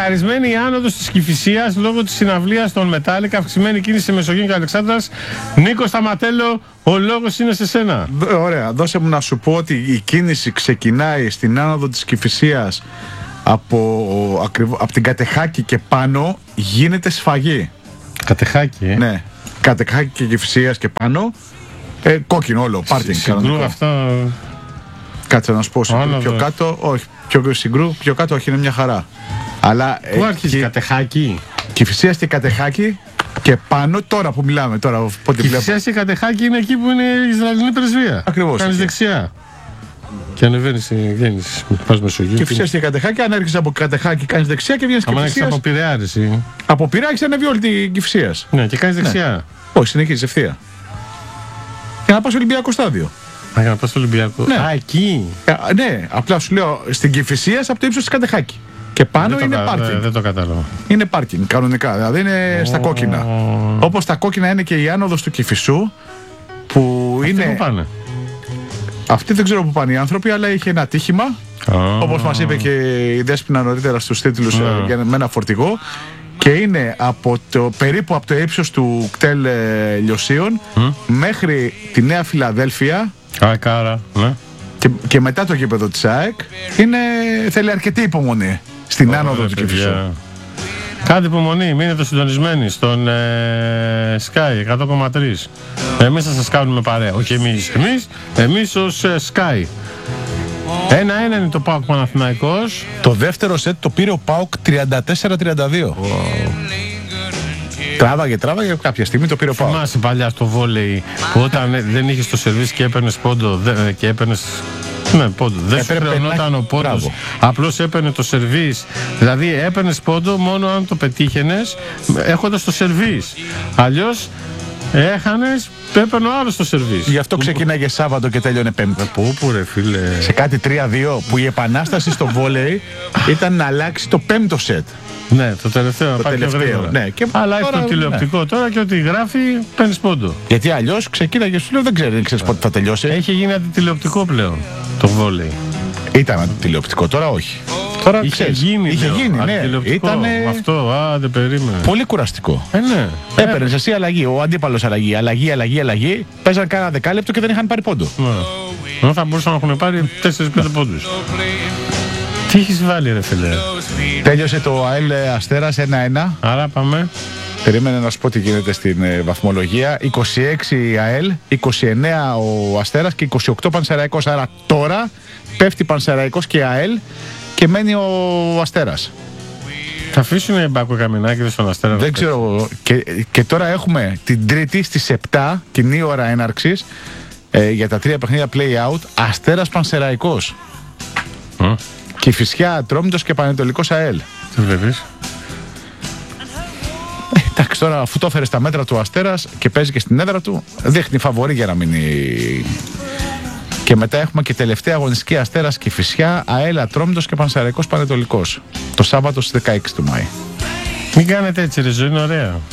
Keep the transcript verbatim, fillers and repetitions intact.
Μπλοκαρισμένη η άνοδος της Κηφισίας λόγω της συναυλίας των Metallica. Αυξημένη κίνηση σε Μεσογείο και Αλεξάνδρας. Νίκο Σταματέλο, ο λόγος είναι σε σένα. Ωραία, δώσε μου να σου πω ότι η κίνηση ξεκινάει στην άνοδο της Κηφισίας από, ακριβώς, από την Κατεχάκη και πάνω, γίνεται σφαγή. Κατεχάκη, ε. Ναι, Κατεχάκη και Κηφισίας και πάνω, ε, κόκκινο όλο, πάρτινγκ. Συγκρού αυτά. Κάτσε να σου πω, συγκρού, πιο κάτω, όχι, πιο συγκρού, πιο κάτω, όχι, είναι μια χαρά. Αλλά, πού ε, άρχισε η Κατεχάκη? Κηφισίας και Κατεχάκη και πάνω, τώρα που μιλάμε, τώρα πότε βλέπω. Κηφισίας και Κατεχάκη είναι εκεί που είναι η Ισραηλινή πρεσβεία. Ακριβώς. Κάνεις δεξιά. Και ανεβαίνεις, βγαίνεις, πας Μεσογείο. Κηφισίας και Κατεχάκη, αν έρχεσαι από Κατεχάκη, κάνεις δεξιά και βγαίνεις Κηφισίας. Αν έχεις από Πειραιά, εσύ. Από Πειραιά έχεις ανέβει όλη την Κηφισίας. Ναι, και κάνεις δεξιά. Ναι. Όχι, συνεχίζεις ευθεία. Για να πας στο Ολυμπιακό στάδιο. Α, για να πας στο Ολυμπιακό. Ναι. Α, εκεί. Ε, ναι, απλά σου λέω στην Κηφισίας από το ύψος της Κατεχάκη. Και πάνω δεν είναι το, πάρκινγκ. Δεν, δεν το κατάλαβα. Είναι πάρκινγκ κανονικά, δηλαδή είναι oh. στα κόκκινα. Όπως τα κόκκινα είναι και η άνοδος του Κηφισού που αυτοί είναι. Πού πάνε? Αυτοί δεν ξέρω που πάνε οι άνθρωποι, αλλά είχε ένα ατύχημα. Oh. Όπως μας είπε και η Δέσποινα νωρίτερα στους τίτλους oh. για με ένα φορτηγό. Και είναι από το, περίπου από το ύψος του κτέλ ε, Λιωσίων mm. μέχρι τη Νέα Φιλαδέλφια. Άρα, ναι. Και, και μετά το γήπεδο της ΑΕΚ είναι, θέλει αρκετή υπομονή στην oh, άνοδο του Κηφισού. Κάντε υπομονή, μείνετε συντονισμένοι στον ε, Sky εκατό κόμμα τρία. Εμείς θα σας κάνουμε παρέα, όχι εμείς, εμείς, εμείς ως ε, Sky. Ένα ένα είναι το ΠΑΟΚ Παναθηναϊκός. Το δεύτερο σετ το πήρε ο ΠΑΟΚ τριάντα τέσσερα τριάντα δύο. Wow. Τράβαγε, τράβαγε, κάποια στιγμή το πήρε ο ΠΑΟΚ. Θυμάσαι παλιά στο βόλεϊ που όταν δεν είχες το σερβίς και έπαιρνες πόντο και έπαιρνες. Ναι, πόντο. Δεν σου χρεωνόταν ο πόντος. Απλώς έπαιρνε το σερβίς. Δηλαδή έπαιρνες πόντο μόνο αν το πετύχαινες έχοντας το σερβίς. Αλλιώς έχανες, έπαιρνε ο άλλος το σερβίς. Γι' αυτό ξεκίναγε Σάββατο και τέλειωνε Πέμπτη. Πού, πού ρε φίλε. Σε κάτι τρία δύο που η επανάσταση στο βόλεϊ ήταν να αλλάξει το πέμπτο σετ. Ναι, το τελευταίο. Το τελευταίο. Ναι. Και αλλά έχει το τηλεοπτικό ναι. τώρα και ό,τι γράφει παίρνεις πόντο. Γιατί αλλιώς ξεκίναγε, σου λέω δεν ξέρει, δεν ξέρεις πότε θα τελειώσει. Έχει γίνει αντιτηλεοπτικό πλέον το βόλεϊ. Ήταν αντιτηλεοπτικό, τώρα όχι. Τώρα είχε ξέρεις, γίνει, είχε λέω, γίνει, ναι. Ήτανε... Αυτό, α, δεν περίμενε. Πολύ κουραστικό. Ε, ναι. Έπαιρνες εσύ αλλαγή, ο αντίπαλος αλλαγή, αλλαγή, αλλαγή, αλλαγή. Παίζαν κάνα δεκάλεπτο και δεν είχαν πάρει πόντο. Ναι. Θα μπορούσαν να έχουν πάρει τέσσερα πέντε πόντους. Τι έχεις βάλει ρε φίλε? Τέλειωσε το ΑΕΛ Αστέρας ένα ένα. Άρα πάμε. Περίμενε να σου πω τι γίνεται στην ε, βαθμολογία. είκοσι έξι η ΑΕΛ, είκοσι εννέα ο Αστέρας και είκοσι οκτώ Πανσεραϊκός. Άρα τώρα πέφτει Πανσεραϊκός και ΑΕΛ και μένει ο Αστέρας. Θα αφήσουν Μπάκο Καμινάκη στον Αστέρα? Δεν ξέρω. Και, και τώρα έχουμε την Τρίτη στις επτά, κοινή ώρα έναρξης, ε, για τα τρία παιχνίδια play out. Αστέρας Πανσεραϊκός. Mm. Κηφισιά Ατρόμητος και Πανετολικός ΑΕΛ. Τι βλέπεις? Ε, εντάξει, τώρα αφού το έφερε στα μέτρα του Αστέρας και παίζει και στην έδρα του, δείχνει φαβορί για να μείνει. Και μετά έχουμε και τελευταία αγωνιστική Αστέρας Κηφισιά, ΑΕΛ Ατρόμητος και Πανσεραϊκός Πανετολικός. Το Σάββατο στις δεκαέξι του Μάη. Μην κάνετε έτσι ρε, ζωή είναι ωραία.